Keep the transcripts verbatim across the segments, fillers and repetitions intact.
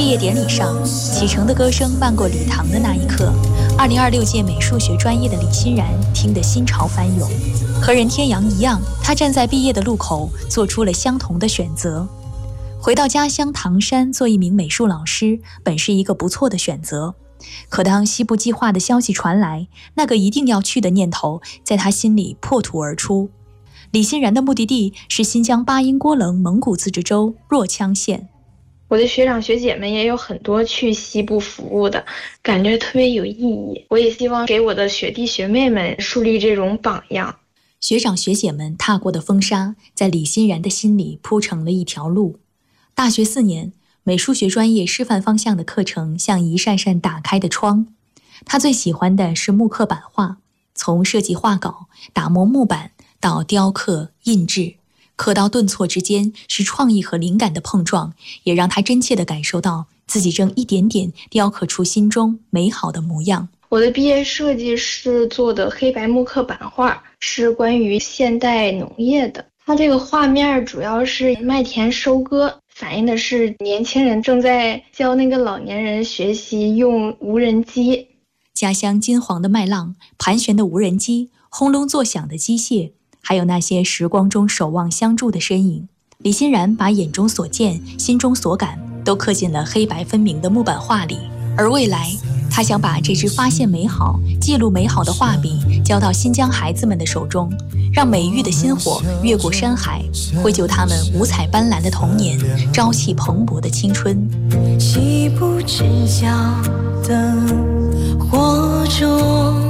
业典礼上，启程的歌声漫过礼堂的那一刻，二零二六届美术学专业的李欣然听得心潮翻涌。和任天阳一样，他站在毕业的路口，做出了相同的选择。回到家乡唐山做一名美术老师，本是一个不错的选择。可当西部计划的消息传来，那个一定要去的念头在他心里破土而出。李欣然的目的地是新疆巴音郭楞蒙古自治州若羌县。 我的学长学姐们也有很多去西部服务的，感觉特别有意义。我也希望给我的学弟学妹们树立这种榜样。 学长学姐们踏过的风沙，在李欣然的心里铺成了一条路。大学四年，美术学专业师范方向的课程像一扇扇打开的窗。他最喜欢的是木刻版画，从设计画稿、打磨木板到雕刻、印制，刻刀顿挫之间是创意和灵感的碰撞，也让他真切地感受到自己正一点点雕刻出心中美好的模样。 我的毕业设计是做的黑白木刻版画，是关于现代农业的。它这个画面主要是麦田收割，反映的是年轻人正在教那个老年人学习用无人机。 家乡金黄的麦浪，盘旋的无人机，轰隆作响的机械，还有那些时光中守望相助的身影。李欣然把眼中所见、心中所感都刻进了黑白分明的木板画里。而未来，他想把这支发现美好、记录美好的画笔交到新疆孩子们的手中，让美育的薪火越过山海，绘就他们五彩斑斓的童年，朝气蓬勃的青春。 西部赤脚的火种，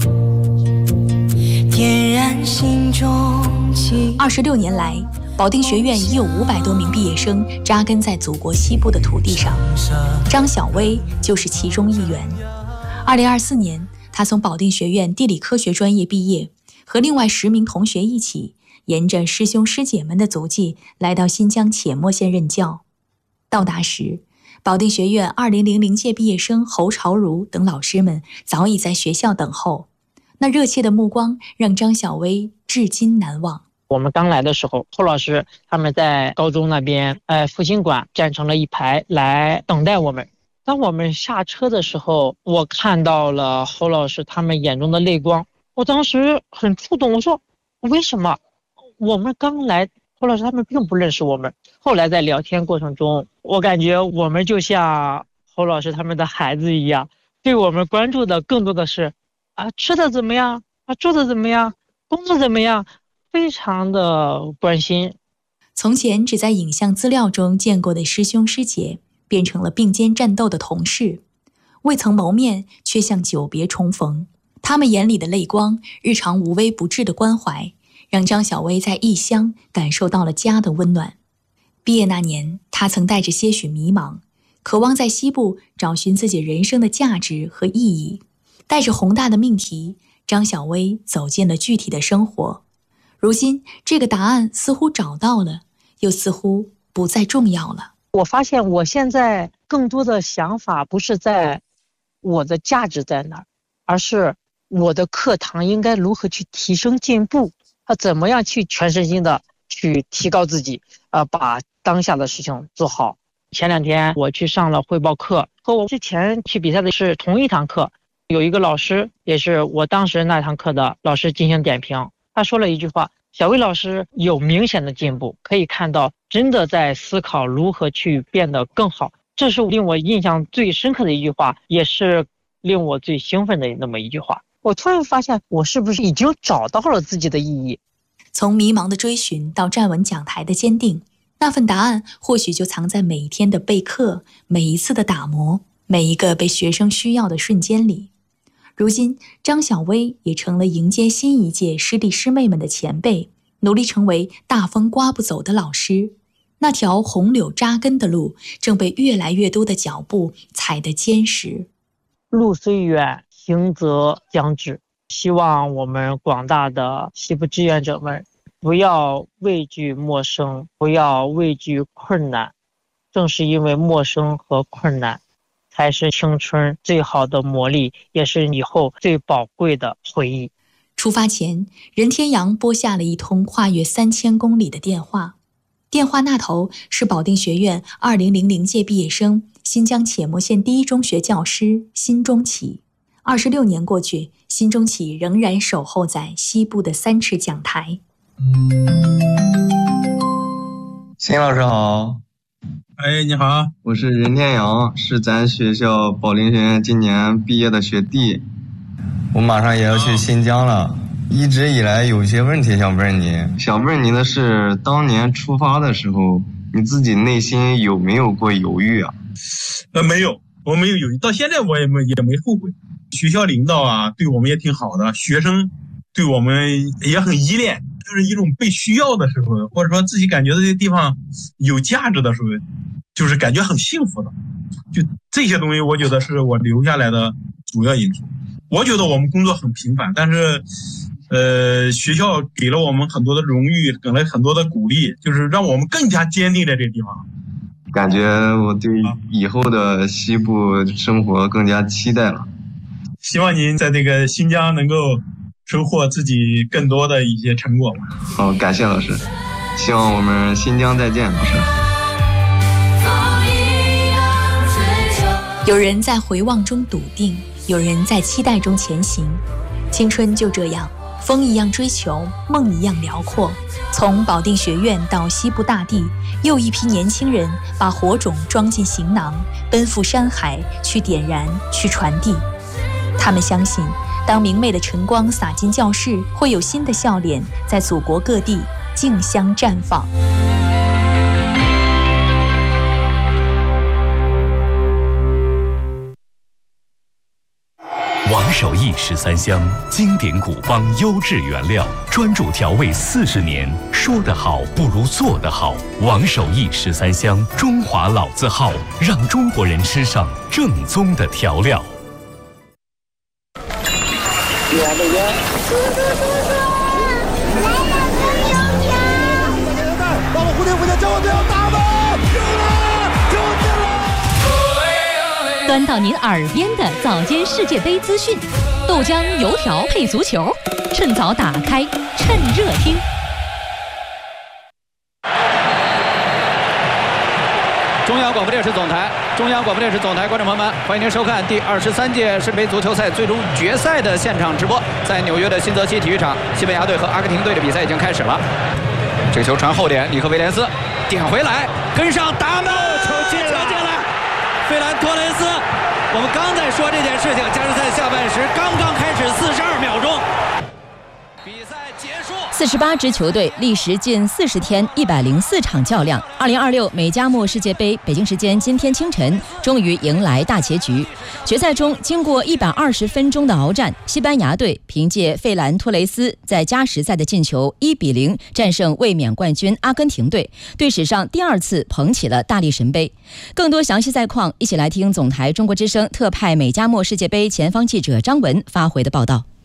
点燃心中情。 二十六年来，保定学院已有五百多名毕业生扎根在祖国西部的土地上，张晓薇就是其中一员。二零二四年，他从保定学院地理科学专业毕业，和另外十名同学一起，沿着师兄师姐们的足迹，来到新疆且末县任教。到达时，保定学院二零零零届毕业生侯朝如等老师们早已在学校等候，那热切的目光让张晓薇至今难忘。 我们刚来的时候，侯老师他们在高中那边呃复兴馆站成了一排来等待我们。当我们下车的时候，我看到了侯老师他们眼中的泪光，我当时很触动。我说为什么我们刚来，侯老师他们并不认识我们。后来在聊天过程中，我感觉我们就像侯老师他们的孩子一样，对我们关注的更多的是啊吃的怎么样啊，住的怎么样，工作怎么样，非常的关心。 从前只在影像资料中见过的师兄师姐，变成了并肩战斗的同事，未曾谋面，却像久别重逢。他们眼里的泪光，日常无微不至的关怀，让张晓薇在异乡感受到了家的温暖。毕业那年，他曾带着些许迷茫，渴望在西部找寻自己人生的价值和意义。带着宏大的命题，张晓薇走进了具体的生活。如今，这个答案似乎找到了，又似乎不再重要了。 我发现我现在更多的想法不是在我的价值在哪儿，而是我的课堂应该如何去提升进步，啊，怎么样去全身心的去提高自己，啊，把当下的事情做好。前两天我去上了汇报课，和我之前去比赛的是同一堂课，有一个老师也是我当时那堂课的老师进行点评，他说了一句话：小薇老师有明显的进步，可以看到真的在思考如何去变得更好。这是令我印象最深刻的一句话，也是令我最兴奋的那么一句话。我突然发现，我是不是已经找到了自己的意义？ 从迷茫的追寻到站稳讲台的坚定，那份答案或许就藏在每一天的备课，每一次的打磨，每一个被学生需要的瞬间里。如今，张晓薇也成了迎接新一届师弟师妹们的前辈，努力成为大风刮不走的老师。那条红柳扎根的路，正被越来越多的脚步踩得坚实。 路虽远，行则将至。希望我们广大的西部志愿者们不要畏惧陌生，不要畏惧困难。正是因为陌生和困难，才是青春最好的磨砺，也是以后最宝贵的回忆。 出发前，任天阳拨下了一通跨越三千公里的电话。 电话那头是保定学院二零零零届毕业生，新疆且磨县第一中学教师辛中启。二十六年过去，辛中启仍然守候在西部的三尺讲台。 辛老师好。 哎，你好， 我是任天阳，是咱学校保定学院今年毕业的学弟。我马上也要去新疆了，一直以来有些问题想问你。想问你的是，当年出发的时候，你自己内心有没有过犹豫啊？ 呃，没有，我没有犹豫，到现在我也没也没后悔。学校领导啊，对我们也挺好的，学生对我们也很依恋，就是一种被需要的时候，或者说自己感觉这些地方有价值的时候，就是感觉很幸福的。就这些东西，我觉得是我留下来的主要因素。我觉得我们工作很平凡，但是，呃，学校给了我们很多的荣誉，给了很多的鼓励，就是让我们更加坚定在这个地方。 感觉我对以后的西部生活更加期待了。 希望您在这个新疆能够收获自己更多的一些成果吧。 好，感谢老师，希望我们新疆再见，老师。 有人在回望中笃定，有人在期待中前行。青春就这样，风一样追求，梦一样辽阔。从保定学院到西部大地，又一批年轻人把火种装进行囊，奔赴山海，去点燃，去传递。他们相信，当明媚的晨光洒进教室，会有新的笑脸在祖国各地竞相绽放。 王守义十三香，经典古方优质原料，专注调味四十年，说得好不如做得好。王守义十三香，中华老字号，让中国人吃上正宗的调料。 你来这边，叔叔叔叔，来两根油条。快点带，把我蝴蝶蝴蝶，叫我不要打吧！救了，救进了！ 端到您耳边的早间世界杯资讯，豆浆油条配足球，趁早打开，趁热听。 中央广播电视总台，中央广播电视总台，观众朋友们，欢迎您收看第二十三届世界杯足球赛最终决赛的现场直播。在纽约的新泽西体育场，西班牙队和阿根廷队的比赛已经开始了。这个球传后点，里克威廉斯点回来，跟上打门，球进了，球进了！费兰托雷斯，我们刚在说这件事情，加时赛下半时刚刚开始四十二秒钟。比赛结束。 四十八支球队历时近四十天，一百零四场较量。二零二六美加墨世界杯，北京时间今天清晨，终于迎来大结局。决赛中，经过一百二十分钟的鏖战，西班牙队凭借费兰托雷斯在加时赛的进球，一比零战胜卫冕冠军阿根廷队，队史上第二次捧起了大力神杯。更多详细赛况，一起来听总台中国之声特派美加墨世界杯前方记者张文发回的报道。